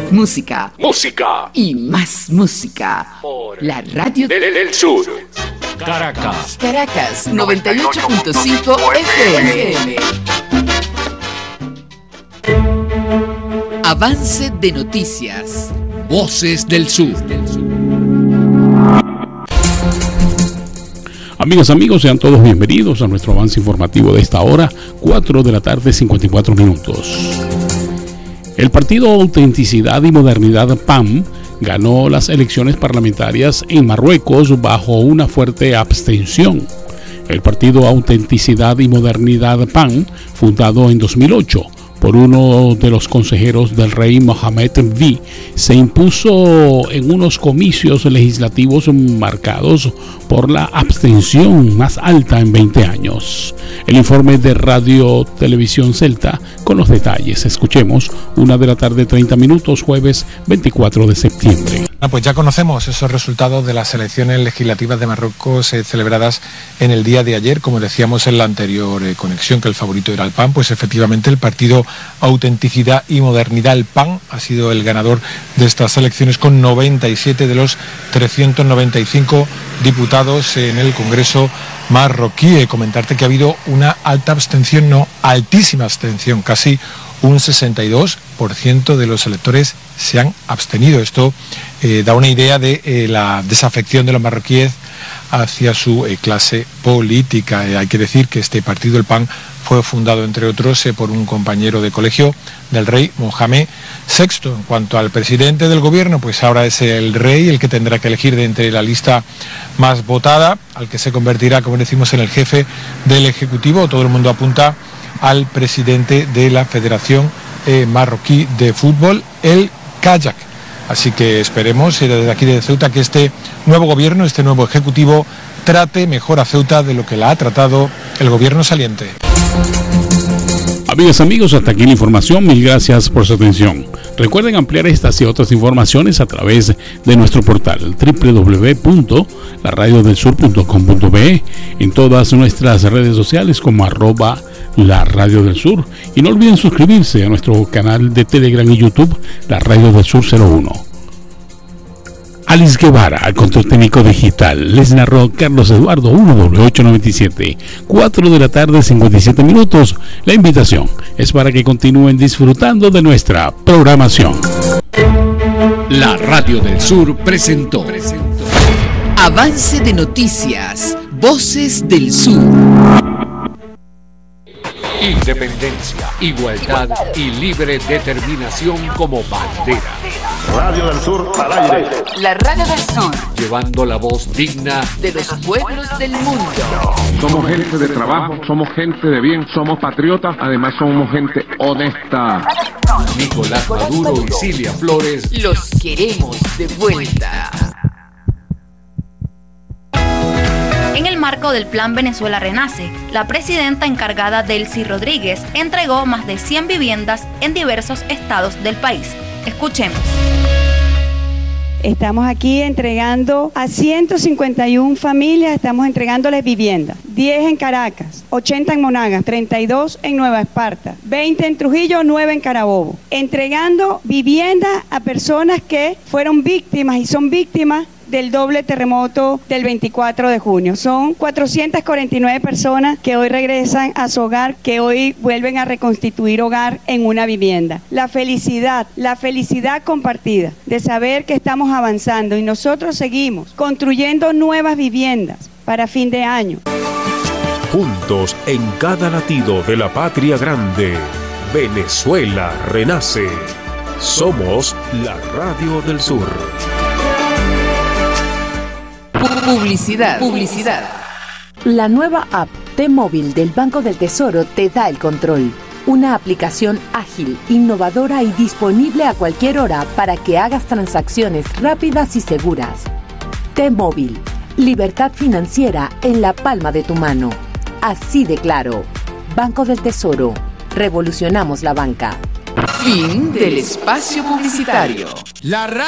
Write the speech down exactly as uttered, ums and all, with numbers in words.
Música. Música. Y más música. Por la radio del, del sur. Caracas. Caracas, noventa y ocho punto cinco F M. Avance de noticias. Voces del Sur. Amigas, amigos, sean todos bienvenidos a nuestro avance informativo de esta hora, cuatro de la tarde, cincuenta y cuatro minutos. El partido Autenticidad y Modernidad P A M ganó las elecciones parlamentarias en Marruecos bajo una fuerte abstención. El partido Autenticidad y Modernidad P A M, fundado en dos mil ocho por uno de los consejeros del rey Mohammed V, se impuso en unos comicios legislativos marcados por la abstención más alta en veinte años. El informe de Radio Televisión Celta con los detalles. Escuchemos, una de la tarde, treinta minutos, jueves veinticuatro de septiembre. Pues ya conocemos esos resultados de las elecciones legislativas de Marruecos eh, celebradas en el día de ayer. Como decíamos en la anterior eh, conexión, que el favorito era el P A M, pues efectivamente el partido Autenticidad y Modernidad, el P A M, ha sido el ganador de estas elecciones con noventa y siete de los trescientos noventa y cinco diputados en el Congreso marroquí. Eh, comentarte que ha habido una alta abstención, no, altísima abstención, casi un sesenta y dos por ciento de los electores se han abstenido. Esto eh, da una idea de eh, la desafección de los marroquíes hacia su eh, clase política. Eh, hay que decir que este partido, el P A M, fue fundado, entre otros, eh, por un compañero de colegio del rey Mohamed sexto. En cuanto al presidente del gobierno, pues ahora es el rey el que tendrá que elegir de entre la lista más votada, al que se convertirá, como decimos, en el jefe del Ejecutivo. Todo el mundo apunta al presidente de la Federación eh, Marroquí de Fútbol, el Kayak. Así que esperemos eh, desde aquí de Ceuta que este nuevo gobierno, este nuevo ejecutivo, trate mejor a Ceuta de lo que la ha tratado el gobierno saliente. Amigas, amigos, hasta aquí la información. Mil gracias por su atención. Recuerden ampliar estas y otras informaciones a través de nuestro portal doble u doble u doble u punto la radio del sur punto com punto be, en todas nuestras redes sociales como arroba La Radio del Sur, y no olviden suscribirse a nuestro canal de Telegram y YouTube, La Radio del Sur cero uno. Alice Guevara, al control técnico digital. Les narró Carlos Eduardo uno doble ocho noventa y siete. cuatro de la tarde, cincuenta y siete minutos. La invitación es para que continúen disfrutando de nuestra programación. La Radio del Sur presentó, presentó. Avance de noticias. Voces del Sur. Independencia, igualdad y libre determinación como bandera. Radio del Sur al aire. La Radio del Sur, llevando la voz digna de los pueblos del mundo. Somos gente de trabajo, somos gente de bien, somos patriotas, además somos gente honesta. Nicolás Maduro y Cilia Flores, los queremos de vuelta. En el marco del Plan Venezuela Renace, la presidenta encargada Delcy Rodríguez entregó más de cien viviendas en diversos estados del país. Escuchemos. Estamos aquí entregando a ciento cincuenta y una familias, estamos entregándoles vivienda. diez en Caracas, ochenta en Monagas, treinta y dos en Nueva Esparta, veinte en Trujillo, nueve en Carabobo. Entregando vivienda a personas que fueron víctimas y son víctimas del doble terremoto del veinticuatro de junio. Son cuatrocientas cuarenta y nueve personas que hoy regresan a su hogar, que hoy vuelven a reconstituir hogar en una vivienda. La felicidad, la felicidad compartida de saber que estamos avanzando y nosotros seguimos construyendo nuevas viviendas para fin de año. Juntos en cada latido de la patria grande, Venezuela renace. Somos la Radio del Sur. Publicidad. Publicidad. La nueva app T-Móvil del Banco del Tesoro te da el control. Una aplicación ágil, innovadora y disponible a cualquier hora para que hagas transacciones rápidas y seguras. T-Móvil. Libertad financiera en la palma de tu mano. Así de claro. Banco del Tesoro. Revolucionamos la banca. Fin del espacio publicitario. La